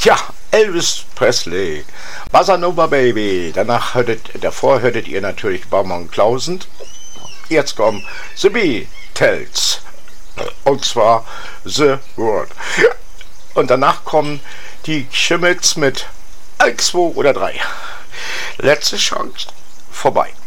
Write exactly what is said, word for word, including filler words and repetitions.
Tja, Elvis Presley, Bossa Nova Baby. Danach hörtet, davor hörtet ihr natürlich Baumann und Clausen. Jetzt kommen The Beatles. Und zwar The World. Und danach kommen die Schimmels mit eins, zwei oder drei. Letzte Chance vorbei.